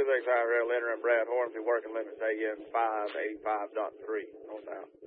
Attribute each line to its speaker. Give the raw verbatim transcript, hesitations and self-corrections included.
Speaker 1: six High Rail, Leonard and Brad Hornsby, working limits A M five eighty-five point three, north out.